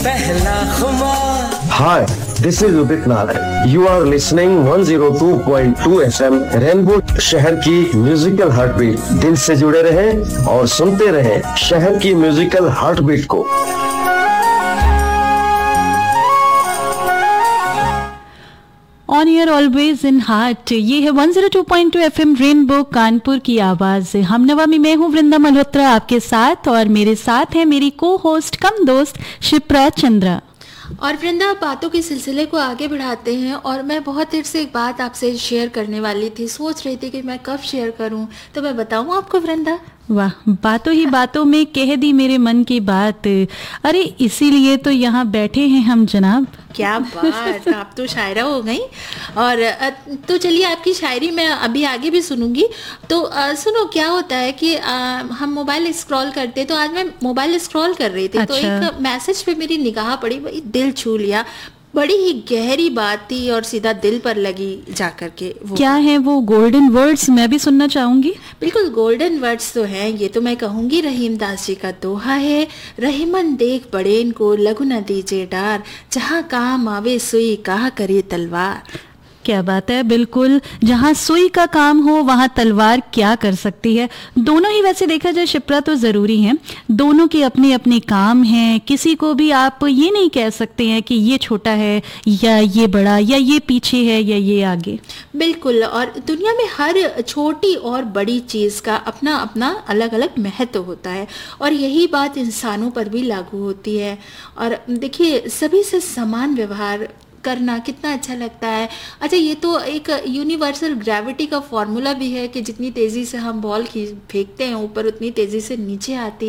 पहला खुमार। Hi, this is Udit Narayan. You are listening 102.2 FM rainbow शहर की म्यूजिकल हार्टबीट। दिल से जुड़े रहें और सुनते रहें शहर की म्यूजिकल हार्टबीट को। On year always in heart, ये है 102.2 FM रेनबो कानपुर की आवाज। हमनवा में मैं हूँ वृंदा मल्होत्रा आपके साथ, और मेरे साथ है मेरी को होस्ट कम दोस्त शिप्रा चंद्रा। और वृंदा, बातों के सिलसिले को आगे बढ़ाते हैं। और मैं बहुत देर से एक बात आपसे शेयर करने वाली थी, सोच रही थी कि मैं कब शेयर करूं, तो मैं बताऊं आपको वृंदा। वाह, बातों ही बातों में कह दी मेरे मन की बात। अरे इसीलिए तो यहाँ बैठे हैं हम जनाब। क्या बात, आप तो शायरा हो गई। और तो चलिए, आपकी शायरी मैं अभी आगे भी सुनूंगी। तो सुनो, क्या होता है कि हम मोबाइल स्क्रॉल करते, तो आज मैं मोबाइल स्क्रॉल कर रही थी। अच्छा। तो एक मैसेज पे मेरी निगाह पड़ी, वही दिल छू लिया। बड़ी ही गहरी बात थी और सीधा दिल पर लगी जाकर के। वो क्या है वो गोल्डन वर्ड्स, मैं भी सुनना चाहूंगी। बिल्कुल, गोल्डन वर्ड्स तो हैं। ये तो मैं कहूँगी, रहीम दास जी का दोहा है। रहीमन देख बड़ेन को लघु न दीजे डार, जहाँ काम आवे सुई कहा करे तलवार। क्या बात है, बिल्कुल, जहाँ सुई का काम हो वहाँ तलवार क्या कर सकती है। दोनों ही वैसे देखा जाए शिप्रा तो ज़रूरी हैं, दोनों के अपने अपने काम हैं। किसी को भी आप ये नहीं कह सकते हैं कि ये छोटा है या ये बड़ा, या ये पीछे है या ये आगे। बिल्कुल, और दुनिया में हर छोटी और बड़ी चीज़ का अपना अपना अलग अलग महत्व होता है, और यही बात इंसानों पर भी लागू होती है। और देखिए, सभी से समान व्यवहार करना कितना अच्छा लगता है। अच्छा, ये तो एक यूनिवर्सल ग्रेविटी का फॉर्मूला भी है कि जितनी तेज़ी से हम बॉल फेंकते हैं ऊपर, उतनी तेज़ी से नीचे आती है।